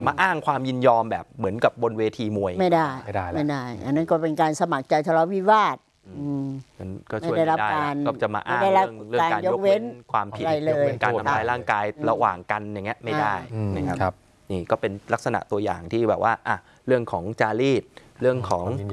มาอ้างความยินยอมแบบเหมือนกับบนเวทีมวยไม่ได้อันนั้นก็เป็นการสมัครใจทะเลาะวิวาทก็ช่วยไม่ได้ก็จะมาอ้างเรื่องการยกเว้นความผิดการทำร้ายร่างกายระหว่างกันอย่างเงี้ยไม่ได้นะครับนี่ก็เป็นลักษณะตัวอย่างที่แบบว่าเรื่องของจารีตเรื่องของ